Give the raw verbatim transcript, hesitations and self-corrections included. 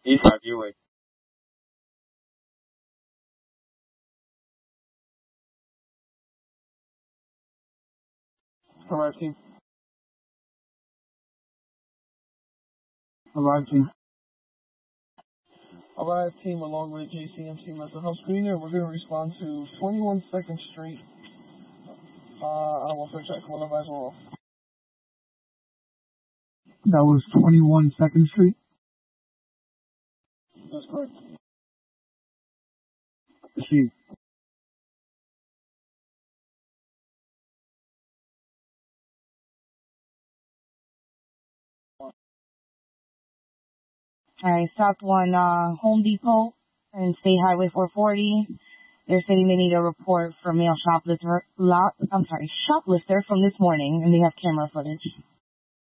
East five U A. Arrive team. Arrive team. Arrive team along with J C M C mental health screener. We're going to respond to twenty-one second Street. Uh, I will search check. One of eyes off. That was twenty-one second Street? That's correct. Proceed. Alright, stop one, uh, Home Depot and State Highway four forty. They're saying they need a report from male shoplifter, lot, I'm sorry, shoplifter from this morning, and they have camera footage.